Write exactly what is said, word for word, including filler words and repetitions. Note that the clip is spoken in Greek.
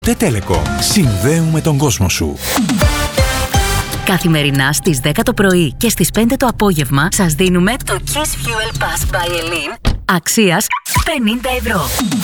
Τε Telecom. Συνδέουμε τον κόσμο σου. Καθημερινά στις δέκα το πρωί και στις πέντε το απόγευμα σας δίνουμε το Kiss Fuel Pass by Elin αξίας πενήντα ευρώ.